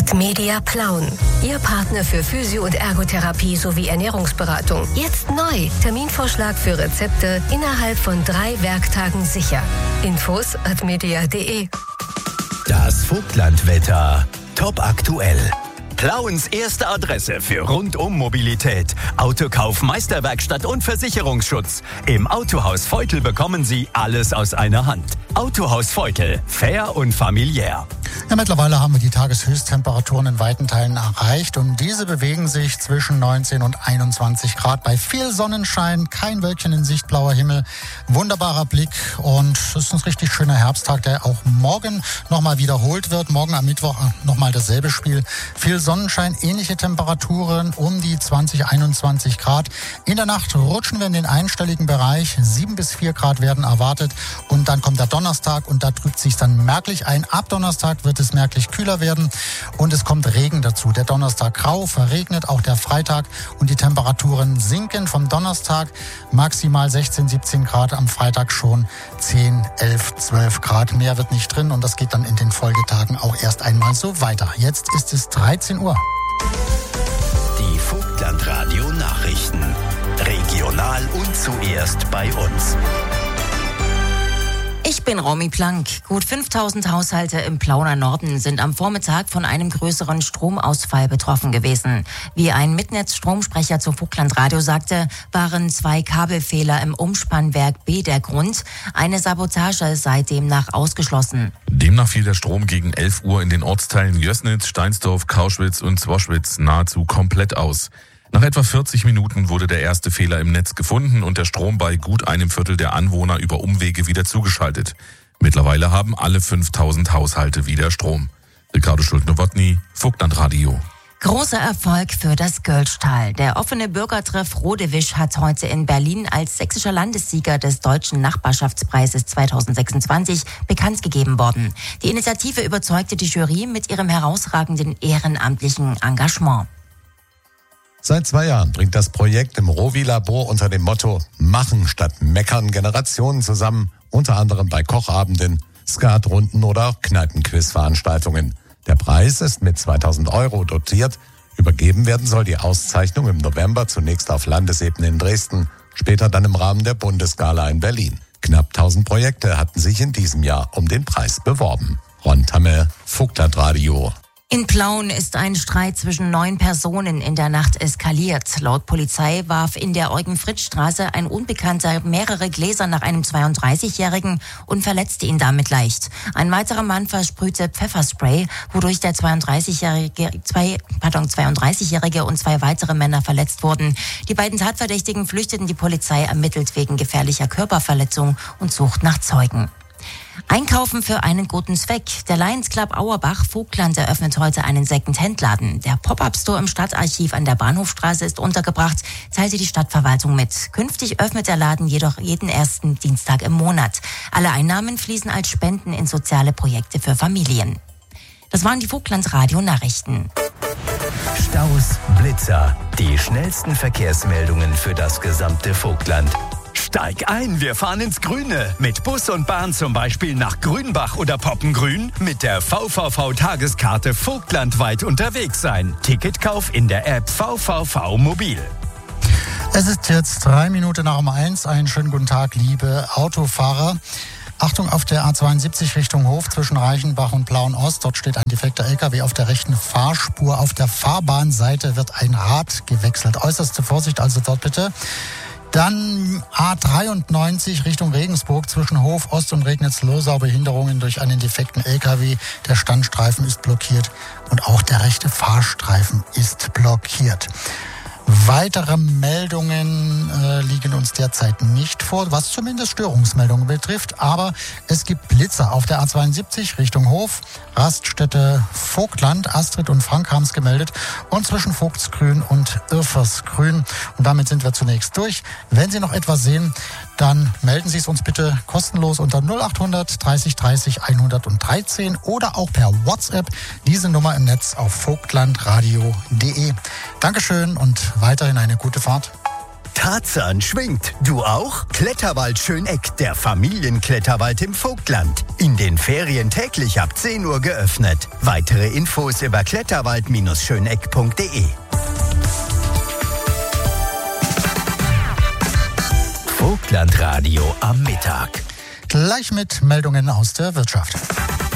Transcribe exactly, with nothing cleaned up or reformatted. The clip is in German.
Ad Media Plauen. Ihr Partner für Physio- und Ergotherapie sowie Ernährungsberatung. Jetzt neu. Terminvorschlag für Rezepte innerhalb von drei Werktagen sicher. Infos at media punkt de. Das Vogtlandwetter. Top aktuell. Plauens erste Adresse für Rundum-Mobilität. Autokauf, Meisterwerkstatt und Versicherungsschutz. Im Autohaus Feutel bekommen Sie alles aus einer Hand. Autohaus Feutel. Fair und familiär. Ja, mittlerweile haben wir die Tageshöchsttemperaturen in weiten Teilen erreicht und diese bewegen sich zwischen neunzehn und einundzwanzig Grad. Bei viel Sonnenschein, kein Wölkchen in Sicht, blauer Himmel, wunderbarer Blick und es ist ein richtig schöner Herbsttag, der auch morgen nochmal wiederholt wird. Morgen am Mittwoch nochmal dasselbe Spiel. Viel Sonnenschein, ähnliche Temperaturen um die zwanzig, einundzwanzig Grad. In der Nacht rutschen wir in den einstelligen Bereich. sieben bis vier Grad werden erwartet und dann kommt der Donnerstag und da trübt sich dann merklich ein. Ab Donnerstag wird es merklich kühler werden und es kommt Regen dazu. Der Donnerstag grau, verregnet, auch der Freitag und die Temperaturen sinken vom Donnerstag maximal sechzehn, siebzehn Grad, am Freitag schon zehn, elf, zwölf Grad. Mehr wird nicht drin und das geht dann in den Folgetagen auch erst einmal so weiter. Jetzt ist es dreizehn Uhr. Die Vogtlandradio Nachrichten. Regional und zuerst bei uns. Ich bin Romy Plank. Gut fünftausend Haushalte im Plauner Norden sind am Vormittag von einem größeren Stromausfall betroffen gewesen. Wie ein Mitnetzstromsprecher zu Vogtlandradio sagte, waren zwei Kabelfehler im Umspannwerk B der Grund. Eine Sabotage sei demnach ausgeschlossen. Demnach fiel der Strom gegen elf Uhr in den Ortsteilen Jößnitz, Steinsdorf, Kauschwitz und Zwoschwitz nahezu komplett aus. Nach etwa vierzig Minuten wurde der erste Fehler im Netz gefunden und der Strom bei gut einem Viertel der Anwohner über Umwege wieder zugeschaltet. Mittlerweile haben alle fünftausend Haushalte wieder Strom. Ricardo Schulte-Nowotny, Vogtlandradio. Großer Erfolg für das Gölschtal. Der offene Bürgertreff Rodewisch hat heute in Berlin als sächsischer Landessieger des Deutschen Nachbarschaftspreises zweitausendsechsundzwanzig bekannt gegeben worden. Die Initiative überzeugte die Jury mit ihrem herausragenden ehrenamtlichen Engagement. Seit zwei Jahren bringt das Projekt im Rovi-Labor unter dem Motto Machen statt Meckern Generationen zusammen, unter anderem bei Kochabenden, Skatrunden oder Kneipenquiz-Veranstaltungen. Der Preis ist mit zweitausend Euro dotiert. Übergeben werden soll die Auszeichnung im November zunächst auf Landesebene in Dresden, später dann im Rahmen der Bundesgala in Berlin. Knapp tausend Projekte hatten sich in diesem Jahr um den Preis beworben. Ron Tamme, Vogtlandradio. In Plauen ist ein Streit zwischen neun Personen in der Nacht eskaliert. Laut Polizei warf in der Eugen-Fritsch-Straße ein Unbekannter mehrere Gläser nach einem zweiunddreißigjährigen und verletzte ihn damit leicht. Ein weiterer Mann versprühte Pfefferspray, wodurch der zweiunddreißigjährige, zwei, pardon, zweiunddreißigjährige und zwei weitere Männer verletzt wurden. Die beiden Tatverdächtigen flüchteten, die Polizei ermittelt wegen gefährlicher Körperverletzung und sucht nach Zeugen. Einkaufen für einen guten Zweck. Der Lions Club Auerbach Vogtland eröffnet heute einen Second-Hand-Laden. Der Pop-Up-Store im Stadtarchiv an der Bahnhofstraße ist untergebracht, teilte die Stadtverwaltung mit. Künftig öffnet der Laden jedoch jeden ersten Dienstag im Monat. Alle Einnahmen fließen als Spenden in soziale Projekte für Familien. Das waren die Vogtlandradio-Nachrichten. Staus, Blitzer, die schnellsten Verkehrsmeldungen für das gesamte Vogtland. Steig ein, wir fahren ins Grüne. Mit Bus und Bahn zum Beispiel nach Grünbach oder Poppengrün. Mit der V V V-Tageskarte vogtlandweit unterwegs sein. Ticketkauf in der App V V V Mobil. Es ist jetzt drei Minuten nach um eins. Einen schönen guten Tag, liebe Autofahrer. Achtung auf der A zweiundsiebzig Richtung Hof zwischen Reichenbach und Plauen-Ost. Dort steht ein defekter L K W auf der rechten Fahrspur. Auf der Fahrbahnseite wird ein Rad gewechselt. Äußerste Vorsicht also dort bitte. Dann A dreiundneunzig Richtung Regensburg zwischen Hof Ost und Regnitz-Losau. Behinderungen durch einen defekten L K W. Der Standstreifen ist blockiert und auch der rechte Fahrstreifen ist blockiert. Weitere Meldungen äh, liegen uns derzeit nicht vor, was zumindest Störungsmeldungen betrifft. Aber es gibt Blitzer auf der A zweiundsiebzig Richtung Hof, Raststätte Vogtland. Astrid und Frank haben es gemeldet. Und zwischen Vogtsgrün und Irfersgrün. Und damit sind wir zunächst durch. Wenn Sie noch etwas sehen, dann melden Sie es uns bitte kostenlos unter null achthundert dreißig dreißig hundertdreizehn oder auch per WhatsApp. Diese Nummer im Netz auf vogtlandradio punkt de. Dankeschön und weiterhin eine gute Fahrt. Tarzan schwingt. Du auch? Kletterwald Schöneck, der Familienkletterwald im Vogtland. In den Ferien täglich ab zehn Uhr geöffnet. Weitere Infos über kletterwald schöneck punkt de. Vogtlandradio am Mittag. Gleich mit Meldungen aus der Wirtschaft.